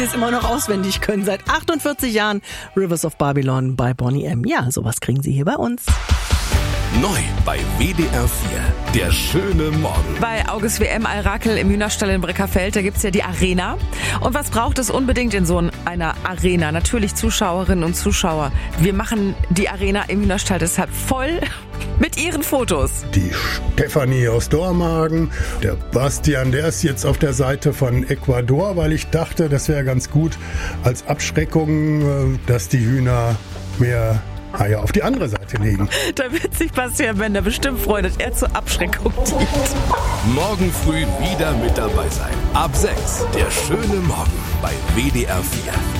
ist immer noch auswendig können. Seit 48 Jahren Rivers of Babylon bei Boney M. Ja, sowas kriegen Sie hier bei uns. Neu bei WDR 4, der schöne Morgen. Bei August WM Al-Rakel im Hühnerstall in Breckerfeld, da gibt's ja die Arena. Und was braucht es unbedingt in so einer Arena? Natürlich Zuschauerinnen und Zuschauer. Wir machen die Arena im Hühnerstall deshalb voll mit ihren Fotos. Die Stefanie aus Dormagen, der Bastian, der ist jetzt auf der Seite von Ecuador, weil ich dachte, das wäre ganz gut als Abschreckung, dass die Hühner mehr Eier auf die andere Seite legen. Da wird sich Bastian Bender bestimmt freuen, dass er zur Abschreckung dient. Morgen früh wieder mit dabei sein. Ab 6, der schöne Morgen bei WDR 4.